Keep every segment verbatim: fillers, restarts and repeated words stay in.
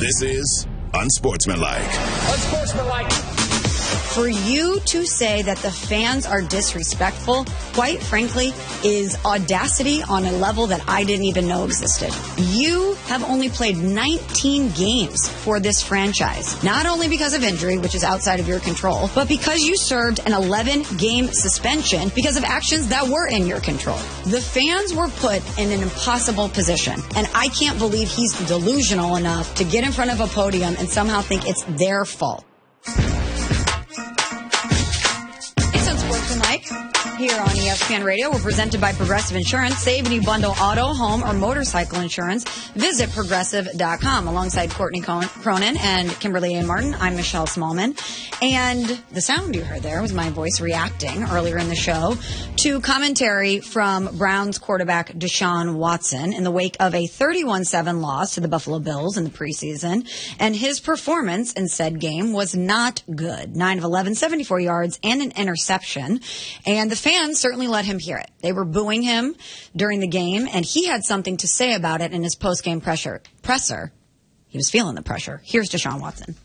This is Unsportsmanlike. Unsportsmanlike. For you to say that the fans are disrespectful, quite frankly, is audacity on a level that I didn't even know existed. You have only played nineteen games for this franchise, not only because of injury, which is outside of your control, but because you served an eleven-game suspension because of actions that were in your control. The fans were put in an impossible position, and I can't believe he's delusional enough to get in front of a podium and somehow think it's their fault. Mike, here on E S P N Radio. We're presented by Progressive Insurance. Save when you bundle auto, home, or motorcycle insurance. Visit Progressive dot com. Alongside Courtney Cronin and Kimberly A. Martin, I'm Michelle Smallman. And the sound you heard there was my voice reacting earlier in the show to commentary from Browns quarterback Deshaun Watson in the wake of a thirty-one seven loss to the Buffalo Bills in the preseason. And his performance in said game was not good. nine of eleven, seventy-four yards, and an interception. And the fans certainly let him hear it. They were booing him during the game, and he had something to say about it in his post-game pressure, presser. He was feeling the pressure. Here's Deshaun Watson.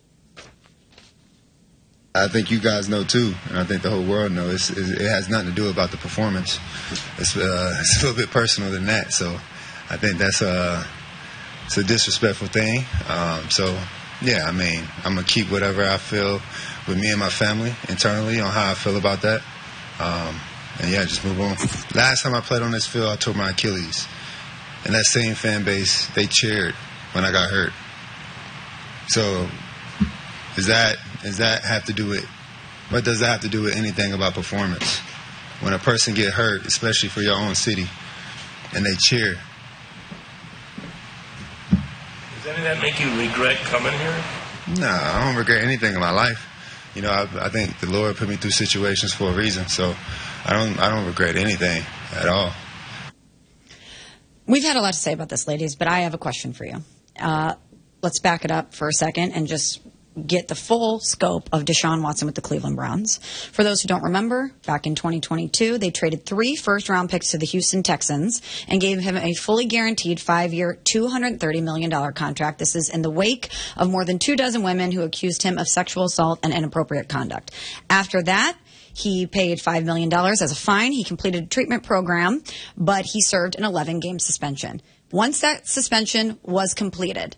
I think you guys know, too, and I think the whole world knows, it's, it has nothing to do about the performance. It's, uh, it's a little bit personal than that, so I think that's a, it's a disrespectful thing. Um, so, yeah, I mean, I'm going to keep whatever I feel with me and my family internally on how I feel about that. Um, and, yeah, just move on. Last time I played on this field, I tore my Achilles. And that same fan base, they cheered when I got hurt. So does that, does that have to do with, what does that have to do with anything about performance? When a person get hurt, especially for your own city, and they cheer. Does any of that make you regret coming here? No, I don't regret anything in my life. You know, I, I think the Lord put me through situations for a reason, so I don't I don't regret anything at all. We've had a lot to say about this, ladies, but I have a question for you. Uh, let's back it up for a second and just get the full scope of Deshaun Watson with the Cleveland Browns. For those who don't remember, back in twenty twenty-two, they traded three first-round picks to the Houston Texans and gave him a fully guaranteed five-year, two hundred thirty million dollars contract. This is in the wake of more than two dozen women who accused him of sexual assault and inappropriate conduct. After that, he paid five million dollars as a fine. He completed a treatment program, but he served an eleven-game suspension. Once that suspension was completed,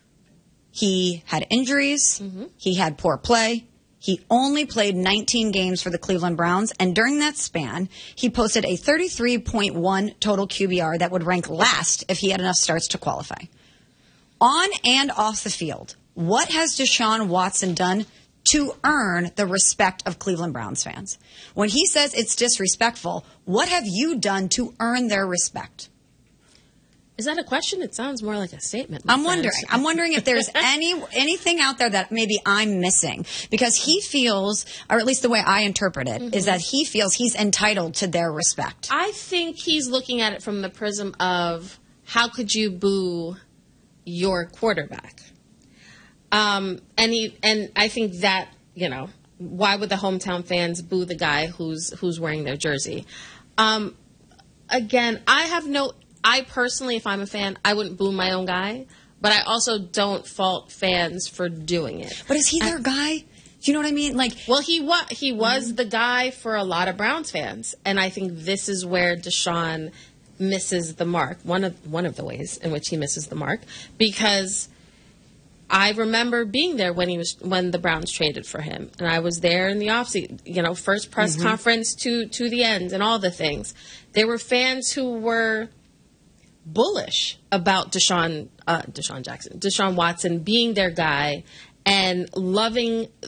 he had injuries. Mm-hmm. He had poor play. He only played nineteen games for the Cleveland Browns, and during that span, he posted a thirty-three point one total Q B R that would rank last if he had enough starts to qualify. On and off the field, what has Deshaun Watson done to earn the respect of Cleveland Browns fans? When he says it's disrespectful, what have you done to earn their respect? Is that a question? It sounds more like a statement. I'm wondering. I'm wondering if there's any anything out there that maybe I'm missing. Because he feels, or at least the way I interpret it, mm-hmm. is that he feels he's entitled to their respect. I think he's looking at it from the prism of how could you boo your quarterback? Um, and he, and I think that, you know, why would the hometown fans boo the guy who's who's wearing their jersey? Um, again, I have no... I personally, if I'm a fan, I wouldn't boo my own guy, but I also don't fault fans for doing it. But is he their I, guy? Do you know what I mean? Like, well, he was he was mm-hmm. the guy for a lot of Browns fans, and I think this is where Deshaun misses the mark. One of one of the ways in which he misses the mark, because I remember being there when he was when the Browns traded for him, and I was there in the offseason, you know, first press mm-hmm. conference to to the end, and all the things. There were fans who were bullish about Deshaun, uh, Deshaun Jackson, Deshaun Watson being their guy and loving